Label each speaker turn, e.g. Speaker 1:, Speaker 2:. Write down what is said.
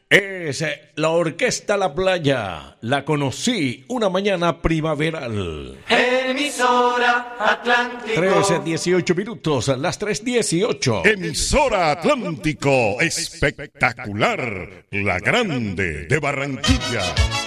Speaker 1: Es la Orquesta La Playa. La conocí una mañana primaveral.
Speaker 2: Emisora Atlántico.
Speaker 1: 13:18 minutos, las 3:18.
Speaker 3: Emisora Atlántico, espectacular, la grande de Barranquilla.